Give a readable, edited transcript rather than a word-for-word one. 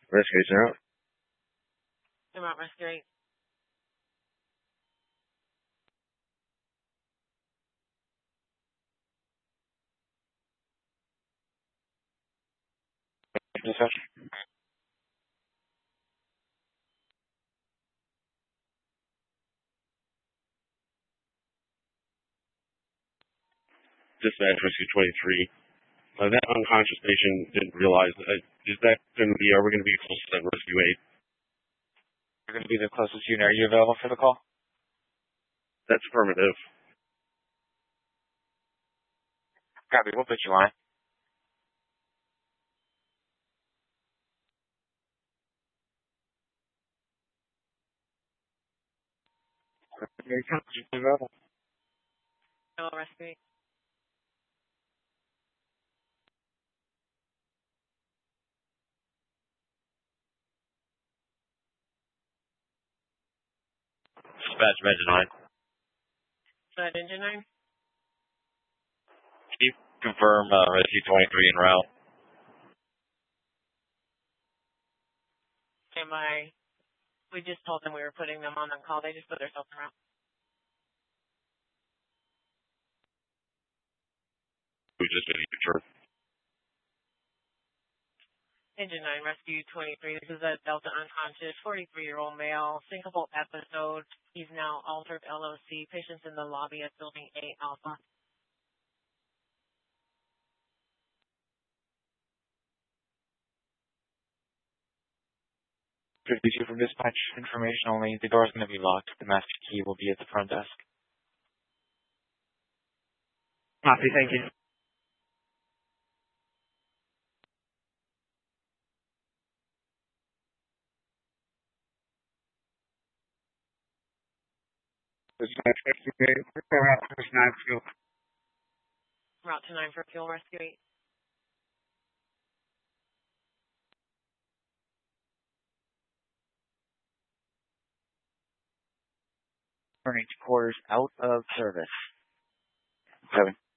Rescue zero. I'm out rescuing. Dispatch. Dispatch Rescue 23. That unconscious patient didn't realize that. Is that going to be, are we going to be close to that Rescue 8? You're going to be the closest unit. Are you available for the call? That's affirmative. Copy. We'll put you on. Available. No rescuing. Dispatch Engine 9. That engine 9? Chief, confirm Rescue 23 en route. We just told them we were putting them on call. They just put themselves en route. We just did a turn. Engine 9, Rescue 23. This is a Delta unconscious, 43-year-old male, syncopal episode. He's now altered LOC. Patients in the lobby at Building 8 Alpha. 52 from dispatch. Information only. The door is going to be locked. The master key will be at the front desk. Copy, thank you. Dispatch Rescue 8. Route to 9 for fuel, Rescue 8. Turning to quarters out of service. 7.